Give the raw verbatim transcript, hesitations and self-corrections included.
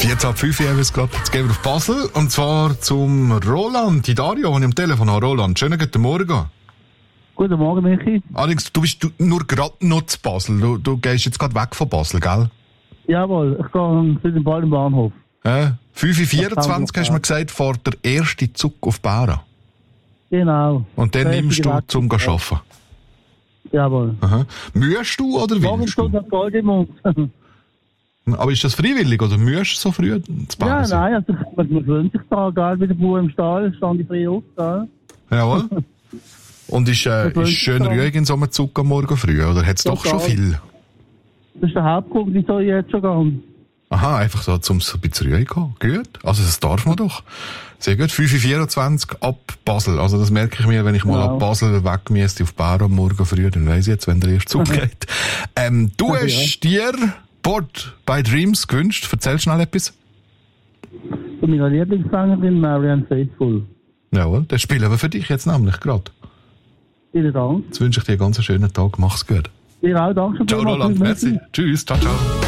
vierzehn ab fünf haben wir es gerade. Jetzt gehen wir auf Basel. Und zwar zum Roland, die Dario, den ich am Telefon habe. Roland, schönen guten Morgen. Guten Morgen, Michi. Alex, du bist du, nur gerade noch zu Basel. Du, du gehst jetzt gerade weg von Basel, gell? Jawohl, ich gehe zu dem bald im Bahnhof. Äh, fünf Uhr vierundzwanzig hast du mir gesagt, fährt der erste Zug auf Bära. Genau. Und dann nimmst du zum Arbeiten. Jawohl. Aha. Mühst du oder willst du? Morgen hat Gold im Mund. Aber ist das freiwillig oder müsst du so früh zu Ja, Bära sein? nein, also man man gewöhnt sich da, gell, wie der Bauer im Stall, stand ich früh auf, gell. Jawohl. Und ist, äh, ist schön ruhig in so einem Zug am Morgen früh, oder hat es doch schon viel? Das ist der Hauptgrund, wieso ich jetzt schon gehe. Aha, einfach so, um ein bisschen ruhig zu kommen. Gut. Also, das darf man doch. Sehr gut. fünf Uhr vierundzwanzig ab Basel. Also, das merke ich mir, wenn ich mal Genau. ab Basel weg müsste auf Bära am Morgen früh, dann weiss ich jetzt, wenn der erste Zug geht. Ähm, du Ja. hast dir Board by Dreams gewünscht. Erzähl schnell etwas. Von meiner Lieblingssängerin Marianne Faithfull. Jawohl. Das spielen wir für dich jetzt nämlich gerade. Vielen Dank. Jetzt wünsche ich dir einen ganz schönen Tag. Mach's gut. Dir auch, danke. Ciao, Roland. Merci. Tschüss. Ciao, ciao.